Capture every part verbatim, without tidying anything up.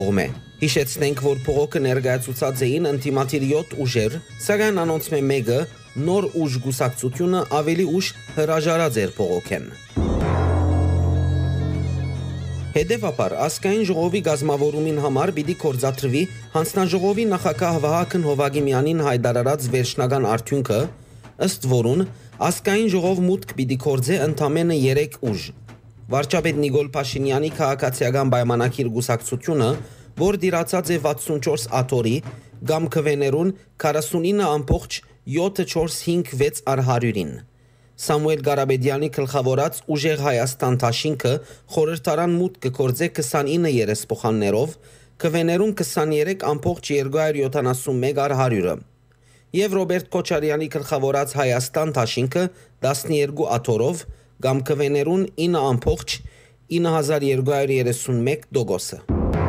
կողմ է։ Հիշեցնենք, որ փողոքը ներկայացուցած էին ընդդիմադիր յոթ ուժեր, սակայն անոնց մեկը նոր ուժ գուսակցությունը ավելի ուշ հրաժարած էր փողոքեն։ Հետևաբար, ազգային ժողովի գազմավորումին համար պիտի կործադրվի հանձնաժողովի նախագահ Վահագն Հովհագիմյանին հայտարարած վերջնական արդյունքը, ըստ որուն ազգային ժողով մուտք պիտի կործե ընդամենը երեք ուժ։ Վարչապետ Նիկոլ Փաշինյանի քաղաքացիական պայմանագիր գուսակցությունը, որ դիրացած է վաթսունչորս աթոռի, կամ քվեներուն քառասունինը ամբողջ յոթ չորս հինգ վեց առ հարյուրին։ Սամուել Ղարաբեդյանի գլխավորած Ուժեղ Հայաստան դաշինքը խորհրդարան մուտք կգործե քսանինը երեսփոխաններով, քվեներուն քսաներեք ամբողջ երկու հարյուր յոթանասունմեկ առ հարյուրը, եւ Ռոբերտ Քոչարյանի գլխավորած Հայաստան դաշինքը տասնյոթ աթոռով, կամ քվեներուն ինը ամբողջ ինը հազար երկու հարյուր երեսունմեկ տոկոսը։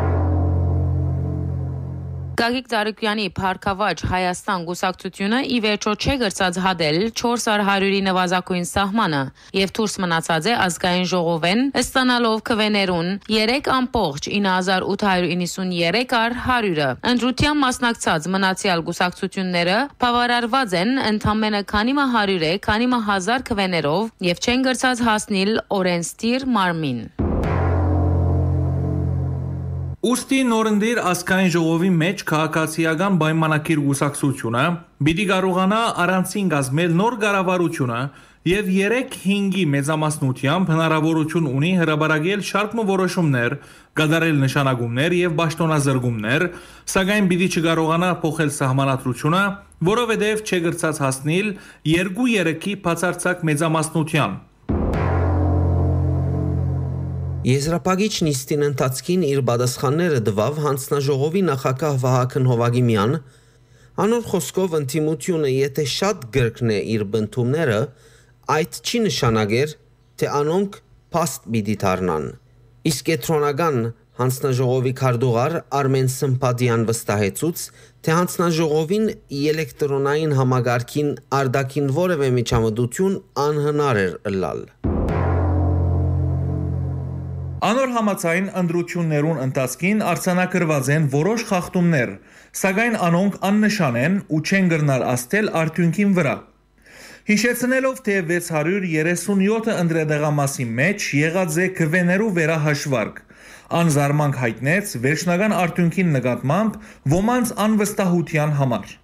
Գագիկ Ծառուկյանի Փառքավաճ Հայաստան գուսակցությունը ի վերջո չէ գրծած հադել չորս առ հարյուրի նվազագույն սահմանը եւ դուրս մնացած է ազգային ժողովեն ստանալով քվեներուն երեք ամբողջ ինը հազար ութ հարյուր իննսունյերեք առ հարյուրը։ Ընտրության մասնակցած մնացյալ գուսակցությունները բավարարված են ընդամենը քանի մը հարյուր է, քանի մը հազար քվեներով եւ չեն գրծած հասնիլ օրենսդիր մարմին։ Ուստի նորընտիր ազգային ժողովի մեջ քաղաքացիական պայմանագիր գուսակցությունը պիտի կարողանա առանցին կազմել նոր կառավարությունը եւ երեք հինգի մեծամասնությամբ հնարավորություն ունի հրապարակել շարք որոշումներ, կատարել նշանակումներ եւ պաշտոնազրկումներ, սակայն պիտի չկարողանա փոխել սահմանադրությունը, որովհետեւ չէ գրծած հասնել երկու երեքի բացարձակ մեծամասնության։ Եզրափակիչ նիստին ընթացքին իր պատասխանները տվավ հանձնաժողովի նախագահ Վահագն Հովհագիմյան, անոր խոսքով ընդդիմությունը եթե շատ գրկն է իր բնդումները, այդ չի նշանակեր, թե անոնք փաստ պիտի դառնան։ Իսկ կենտրոնական հանձնաժողովի քարտուղար Արմեն Սմբատյան վստահեցուց, թե հանձնաժողովին էլեկտրոնային համակարգին արտաքին որևէ միջամտություն անհնար էր ըլլալ։ Անոր համաձայն ընտրություններուն ընթացքին արձանագրված են որոշ խախտումներ, սակայն անոնք աննշան են ու չեն գրնար աստել արդյունքին վրա։ Հիշեցնելով, թե վեց հարյուր երեսունյոթ ընտրատեղամասի մեջ եղած է քվեներու վերահաշվարկ, անզարմանք հայտնեց վերջնական արդյունքին նկատմամբ ոմանց անվստահության համար։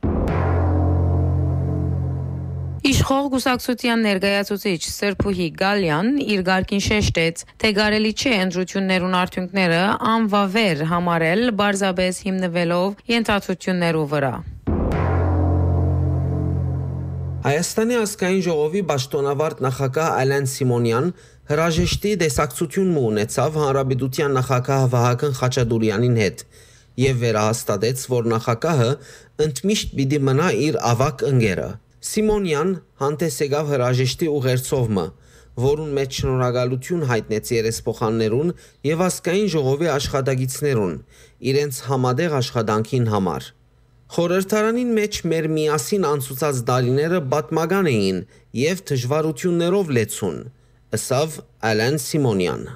Իշխող գուսակցության ներկայացուցիչ Սրբուհի Գալյան իր գարկին շեշտեց, թե կարելի չէ ընտրություններուն արդյունքները անվավեր համարել բարձաբես հիմնվելով ենթադրություններու վրա։ Հայաստանի ազգային ժողովի պաշտոնավարտ նախագահ Ալեն Սիմոնյան հրաժեշտի տեսակցություն ունեցավ Հանրապետության նախագահ Վահագն Խաչատուրյանին հետ եւ վերահաստատեց, որ նախագահը ընդմիշտ պիտի մնա իր ավակ ընկերը։ Սիմոնյան հանդես եկավ հրաժեշտի ուղերձովը, որուն մեջ շնորհակալություն հայտնեց երեսփոխաններուն եւ ազգային ժողովի աշխատակիցներուն իրենց համատեղ աշխատանքին համար։ Խորհրդարանին մեջ մեր միասին անցուցած դարիները պատմական էին եւ դժվարություններով լեցուն, ըսավ Ալեն Սիմոնյան։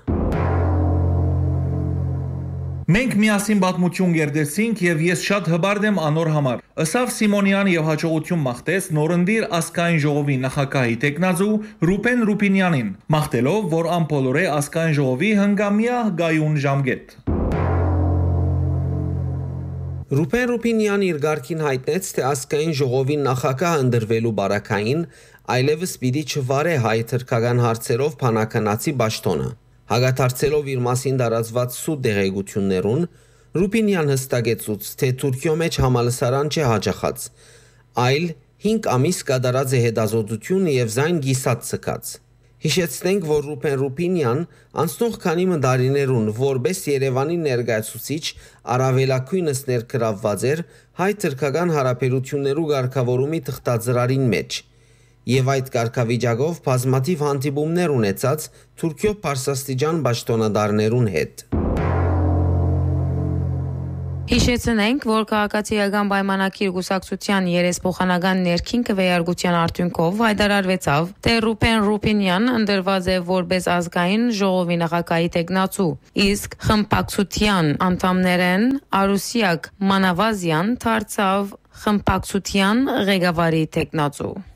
Մենք միասին պատմություն կերտեցինք եւ ես շատ հբարդ եմ անոր համար։ Ըսավ Սիմոնյան եւ հաջողություն մաղթեց նորընտիր ազգային ժողովի նախագահի տեխնազու Ռուբեն Ռուբինյանին, մաղթելով, որ անփոլորե ազգային ժողովի հնգամյա գայուն ժամկետ։ Ռուբեն Ռուբինյանն իր գարկին հայտնեց, թե ազգային ժողովի նախագահ ընդրվելու բարակային այլևս պիտի չվարե հայ թրքական հարցերով փանականացի պաշտոնը։ Հագաթարցելով իր մասին տարածված սուտ դեղեցություններուն, Ռուբինյան հստակեցուց, թե Թուրքիո մեջ համալսարան չէ հաջախած, այլ հինգ ամիս կատարած է հետազոտություն եւ զայն գիսած ցկած։ Հիշեցնենք, որ Ռուբեն Ռուբինյան անցնող քանի տարիներուն որպես Երևանի ներկայացուցիչ առավելակույնս ներգրավված էր հայ թուրքական հարաբերություններու ղեկավարումի թղթածրարին մեջ եւ այդ կարգավիճակով բազմաթիվ հանդիպումներ ունեցած Թուրքիո Փարսաստիճան պաշտոնադարներուն հետ։ Հիշեցնենք, որ քաղաքացիական պայմանագիր կուսակցության երեսփոխանական ներքին քվեարկության արդյունքով հայտարարվեցավ, թե Ռուբեն Ռուբինյան ընտրված է որպես ազգային ժողովի նախագահի տեխնացու, իսկ խմբակցության անդամներեն Արուսյակ Մանավազյան դարձավ խմբակցության ղեկավարի տեխնացու։